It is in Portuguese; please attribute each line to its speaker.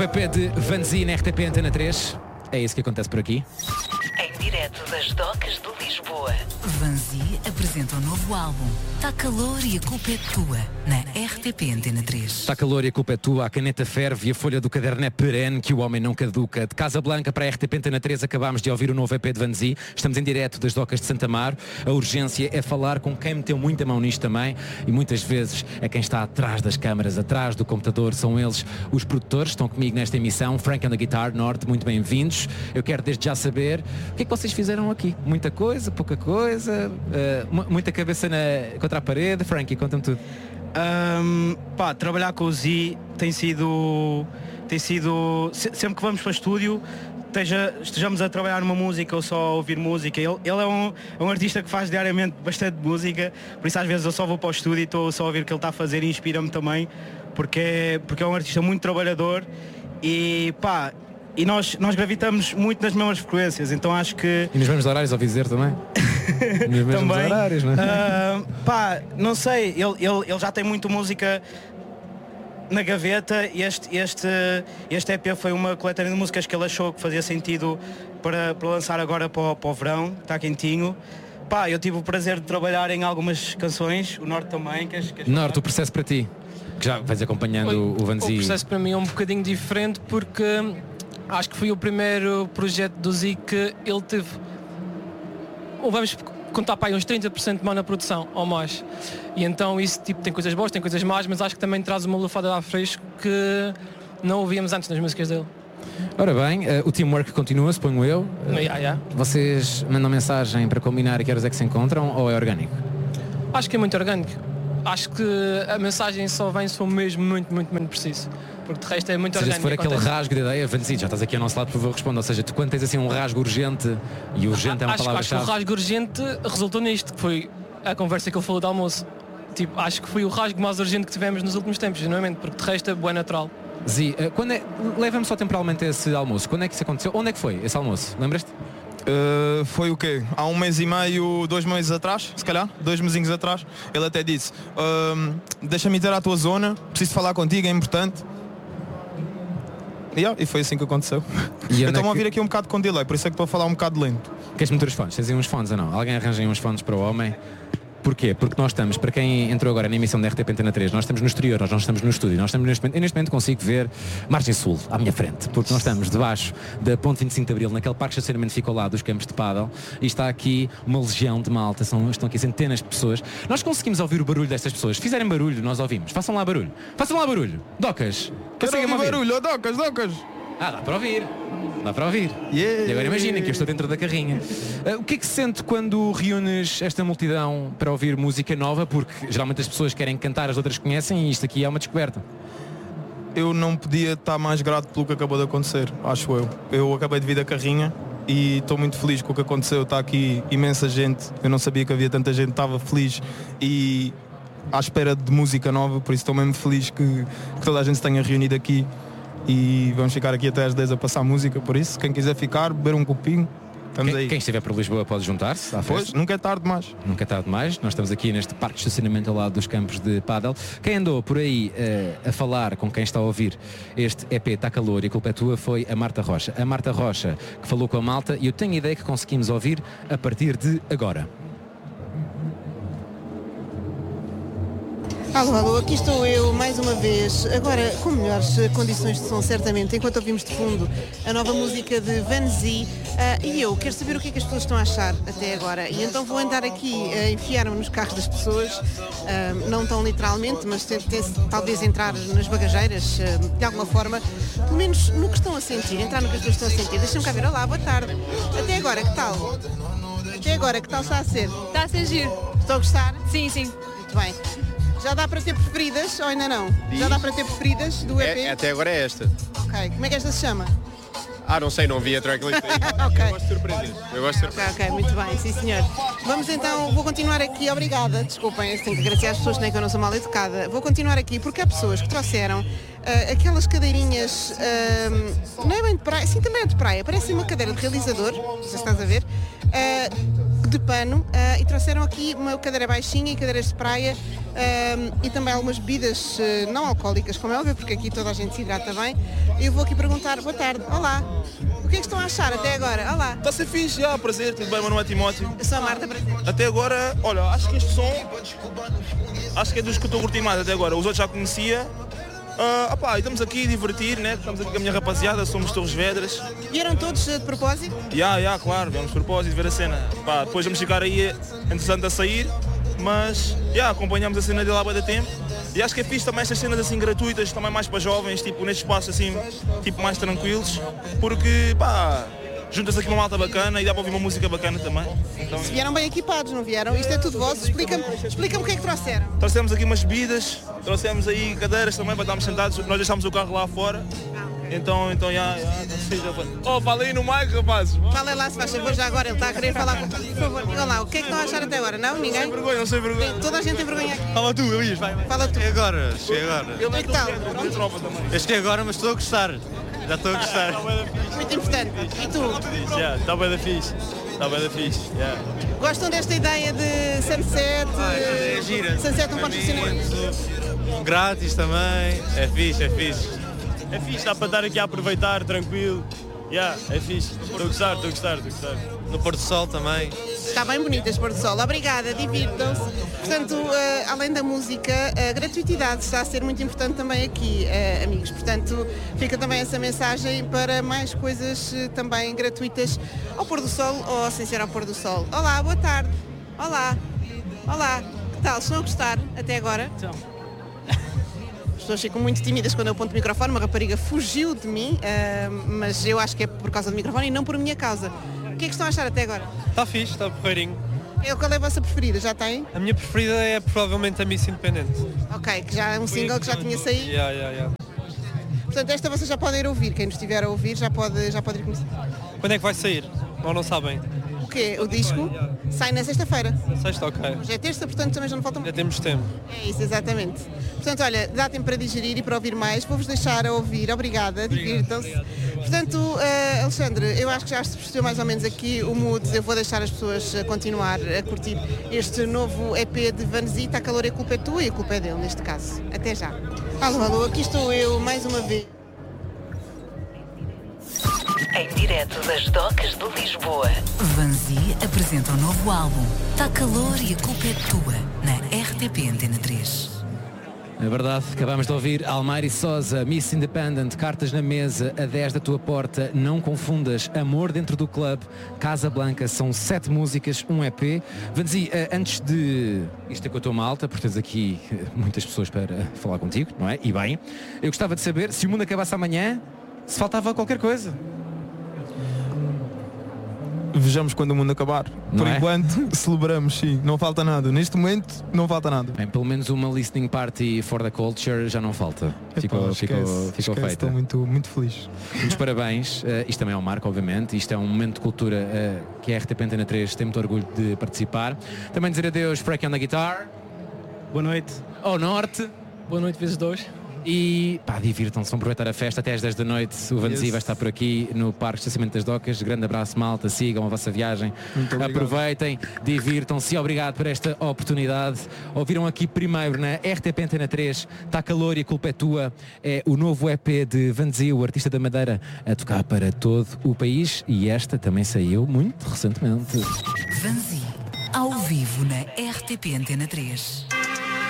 Speaker 1: EP de Vanzi na RTP Antena 3. É isso que acontece por aqui.
Speaker 2: Em direto das docas de Lisboa.
Speaker 3: Vanzi apresenta um novo álbum. Tá calor e a culpa é tua. Na RTP Antena 3.
Speaker 1: Está calor e a culpa é tua, a caneta ferve e a folha do caderno é perene que o homem não caduca. De Casa Blanca para a RTP Antena 3 acabámos de ouvir o novo EP de Vanzi. Estamos em direto das docas de Santa Amaro. A urgência é falar com quem meteu muita mão nisto também e muitas vezes é quem está atrás das câmaras, atrás do computador. São eles os produtores, estão comigo nesta emissão. Frank on the Guitar, Norte, muito bem-vindos. Eu quero desde já saber o que é que vocês fizeram aqui. Muita coisa, pouca coisa, muita cabeça contra a parede. Frankie, conta-me tudo.
Speaker 4: Trabalhar com o Z tem sido sempre que vamos para o estúdio, estejamos a trabalhar numa música ou só a ouvir música, ele é um artista que faz diariamente bastante música, por isso às vezes eu só vou para o estúdio e estou só a ouvir o que ele está a fazer e inspira-me também, porque é um artista muito trabalhador e nós gravitamos muito nas mesmas frequências, então acho que...
Speaker 1: E nos mesmos horários, ouvi dizer também? Nos mesmos
Speaker 4: também,
Speaker 1: horários, não é?
Speaker 4: Não sei, ele já tem muita música na gaveta e este EP foi uma coletânea de músicas que ele achou que fazia sentido para lançar agora para o verão, está quentinho. Eu tive o prazer de trabalhar em algumas canções, o Norte também.
Speaker 1: Norte, o processo para ti, que já vais acompanhando o Vanzi.
Speaker 5: O processo para mim é um bocadinho diferente porque acho que foi o primeiro projeto do Z que ele teve, ou vamos contar para aí uns 30% de mão na produção ou mais, e então isso tem coisas boas, tem coisas más, mas acho que também traz uma lufada de ar fresco que não ouvíamos antes nas músicas dele.
Speaker 1: Ora bem, o teamwork continua, suponho eu. Vocês mandam mensagem para combinar a que horas é que se encontram ou é orgânico?
Speaker 5: Acho que é muito orgânico. Acho que a mensagem só vem se for mesmo muito, muito, muito preciso. Porque de resto é muito orgânico.
Speaker 1: Se for aquele rasgo de ideia, Vanzi, já estás aqui ao nosso lado, por favor, responda. Ou seja, tu quando tens assim um rasgo urgente, e urgente é uma palavra-chave.
Speaker 5: Acho que o rasgo urgente resultou nisto, que foi a conversa que ele falou de almoço. Acho que foi o rasgo mais urgente que tivemos nos últimos tempos, genuinamente, porque de resto é bué natural.
Speaker 1: Zi, leva-me só temporalmente a esse almoço. Quando é que isso aconteceu? Onde é que foi esse almoço? Lembras-te?
Speaker 6: Foi o quê? Há 1 mês e meio, 2 meses atrás, se calhar, 2 mesinhos atrás, ele até disse, deixa-me ir à tua zona, preciso falar contigo, é importante. E foi assim que aconteceu. Eu estou-me a ouvir aqui um bocado com delay, por isso é que estou a falar um bocado lento.
Speaker 1: Queres meter os fones? Tens aí uns fones ou não? Alguém arranja aí uns fones para o homem? Porquê? Porque nós estamos, para quem entrou agora na emissão da RTP Antena 3, nós estamos no exterior, nós não estamos no estúdio, nós estamos neste momento consigo ver Margem Sul, à minha frente, porque nós estamos debaixo da Ponte 25 de Abril, naquele parque de estacionamento que fica ao lado dos campos de pádel, e está aqui uma legião de malta, estão aqui centenas de pessoas. Nós conseguimos ouvir o barulho destas pessoas. Se fizerem barulho, nós ouvimos. Façam lá barulho. Docas.
Speaker 6: Quero ouvir barulho, Docas.
Speaker 1: Dá para ouvir. Dá para ouvir. E agora imagina que eu estou dentro da carrinha. O que é que se sente quando reúnes esta multidão para ouvir música nova? Porque geralmente as pessoas querem cantar, as outras conhecem, e isto aqui é uma descoberta.
Speaker 6: Eu não podia estar mais grato pelo que acabou de acontecer, acho eu. Eu acabei de vir da carrinha e estou muito feliz com o que aconteceu. Está aqui imensa gente. Eu não sabia que havia tanta gente, estava feliz e à espera de música nova, por isso estou mesmo feliz que toda a gente se tenha reunido aqui. E vamos ficar aqui até às 10 a passar música, por isso, quem quiser ficar, beber um copinho, estamos aí.
Speaker 1: Quem estiver por Lisboa pode juntar-se à festa.
Speaker 6: Pois, nunca é tarde demais.
Speaker 1: Nunca é tarde demais. Nós estamos aqui neste parque de estacionamento ao lado dos campos de pádel. Quem andou por aí a falar com quem está a ouvir este EP Está Calor e a culpa é tua foi a Marta Rocha. A Marta Rocha que falou com a malta e eu tenho a ideia que conseguimos ouvir a partir de agora.
Speaker 7: Alô, aqui estou eu mais uma vez, agora com melhores condições de som certamente, enquanto ouvimos de fundo a nova música de Vanzi, e eu quero saber o que é que as pessoas estão a achar até agora, e então vou andar aqui a enfiar-me nos carros das pessoas, não tão literalmente, mas talvez entrar nas bagageiras de alguma forma, pelo menos no que estão a sentir, entrar no que as pessoas estão a sentir. Deixa-me cá ver, olá, boa tarde, até agora que tal? Até agora que tal está a ser?
Speaker 8: Está a ser giro.
Speaker 7: Estou a gostar?
Speaker 8: Sim.
Speaker 7: Muito bem. Já dá para ter preferidas ou ainda não? Já dá para ter preferidas do EP?
Speaker 9: Até agora é esta.
Speaker 7: Ok, como é que esta se chama?
Speaker 9: Não sei, não vi a tracklist ainda.
Speaker 7: Ok.
Speaker 9: Eu gosto de surpresas.
Speaker 7: Ok, muito bem, sim senhor. Vamos então, vou continuar aqui, obrigada, desculpem, tenho que agradecer às pessoas, nem que eu não sou mal educada. Vou continuar aqui porque há pessoas que trouxeram aquelas cadeirinhas, não é bem de praia, sim também é de praia, parece uma cadeira de realizador, se estás a ver, pouco de pano e trouxeram aqui uma cadeira baixinha e cadeiras de praia e também algumas bebidas não alcoólicas, como é óbvio, porque aqui toda a gente se hidrata bem. Eu vou aqui perguntar, boa tarde, olá, o que é que estão a achar até agora? Olá.
Speaker 6: Está a ser fixe, prazer, tudo bem, meu nome é Timóteo.
Speaker 7: Eu sou a Marta, prazer.
Speaker 6: Até agora, olha, acho que este som, acho que é dos que eu estou a curtir mais até agora. Os outros já conhecia. E estamos aqui a divertir, né? Estamos aqui com a minha rapaziada, somos Torres Vedras.
Speaker 7: Vieram todos de propósito?
Speaker 6: Claro, vamos de propósito ver a cena. Depois vamos ficar aí, interessante a sair, mas acompanhamos a cena dele há bué de tempo. E acho que é fixe também estas cenas assim gratuitas, também mais para jovens, tipo nestes espaços assim, tipo mais tranquilos, porque junta-se aqui uma malta bacana e dá para ouvir uma música bacana também. Então,
Speaker 7: se vieram bem equipados, não vieram? Isto é tudo vosso, explica-me o que é que trouxeram.
Speaker 6: Trouxemos aqui umas bebidas, trouxemos aí cadeiras também para estarmos sentados, nós deixámos o carro lá fora. Então, fala aí no mic, rapazes.
Speaker 7: Fala lá, se faz favor, já agora, ele está a querer falar com... Por favor, digam lá, o que é que estão a achar até agora? Não? Ninguém?
Speaker 6: Não sei vergonha.
Speaker 7: Toda a gente tem vergonha aqui.
Speaker 8: Fala tu, Elias, vai.
Speaker 7: Fala tu.
Speaker 8: Cheguei agora.
Speaker 7: E que tal?
Speaker 8: Eu cheguei agora, mas estou a gostar. Já estou a gostar.
Speaker 7: Muito importante. E tu?
Speaker 8: Está bem da fixe.
Speaker 7: Gostam desta ideia de Sunset?
Speaker 8: É gira.
Speaker 7: Sunset um patrocinamento?
Speaker 8: Grátis também. É fixe.
Speaker 10: É fixe, dá para estar aqui a aproveitar, tranquilo. É fixe. Estou a gostar.
Speaker 8: No pôr do sol também.
Speaker 7: Está bem bonito este pôr do sol. Obrigada, divirtam-se. Portanto, além da música, a gratuitidade está a ser muito importante também aqui, amigos. Portanto, fica também essa mensagem para mais coisas também gratuitas ao pôr do sol ou sem ser ao pôr do sol. Olá, boa tarde. Olá. Que tal? Estão a gostar até agora?
Speaker 4: Então.
Speaker 7: As pessoas ficam muito tímidas quando eu aponto o microfone. Uma rapariga fugiu de mim, mas eu acho que é por causa do microfone e não por minha causa. O que é que estão a achar até agora?
Speaker 5: Está fixe, está porreirinho.
Speaker 7: Qual é a vossa preferida? Já tem?
Speaker 5: A minha preferida é provavelmente a Miss Independent.
Speaker 7: Ok, que já é um single que já tinha saído. Portanto, esta vocês já podem ir ouvir. Quem nos estiver a ouvir já pode ir começar.
Speaker 5: Quando é que vai sair? Ou não sabem?
Speaker 7: O quê? O disco sai na sexta-feira.
Speaker 5: Sexta, ok.
Speaker 7: Hoje é terça, portanto também já não falta muito.
Speaker 5: Já temos tempo.
Speaker 7: É isso, exatamente. Portanto, olha, dá tempo para digerir e para ouvir mais. Vou-vos deixar a ouvir. Obrigada, divirtam-se. Portanto, Alexandre, eu acho que já se percebeu mais ou menos aqui o mood. Eu vou deixar as pessoas continuar a curtir este novo EP de Vanzi. A calor e a culpa é tua e a culpa é dele, neste caso. Até já. Alô, aqui estou eu, mais uma vez.
Speaker 2: Em direto das docas de Lisboa.
Speaker 3: Vanzi apresenta um novo álbum. Tá calor e a culpa é tua, na RTP Antena 3.
Speaker 1: É verdade, acabamos de ouvir Almairi Sosa, Miss Independent, Cartas na Mesa, A 10 da Tua Porta, Não Confundas, Amor Dentro do Clube, Casa Blanca, são 7 músicas, um EP. Vanzi, antes de... Isto é com a tua malta, porque tens aqui muitas pessoas para falar contigo, não é? E bem, eu gostava de saber, se o mundo acabasse amanhã, se faltava qualquer coisa.
Speaker 6: Vejamos quando o mundo acabar. Por enquanto, celebramos, sim. Não falta nada. Neste momento, não falta nada.
Speaker 1: Bem, pelo menos uma listening party for the culture já não falta. Ficou feita.
Speaker 6: Estou muito feliz.
Speaker 1: Muitos parabéns. Isto também é um marco, obviamente. Isto é um momento de cultura que a RTP Antena 3 tem muito orgulho de participar. Também dizer adeus, Frankie on the guitar.
Speaker 4: Boa noite.
Speaker 1: Ao norte.
Speaker 5: Boa noite vezes 2.
Speaker 1: E divirtam-se, vão aproveitar a festa até às 10 da noite. O Vanzi vai estar por aqui no Parque de Estacionamento das Docas. Grande abraço, malta, sigam a vossa viagem. Aproveitem, divirtam-se e obrigado por esta oportunidade. Ouviram aqui primeiro na RTP Antena 3, Tá Calor e a Culpa é Tua. É o novo EP de Vanzi, o artista da Madeira, a tocar para todo o país, e esta também saiu muito recentemente.
Speaker 3: Vanzi, ao vivo na RTP Antena 3.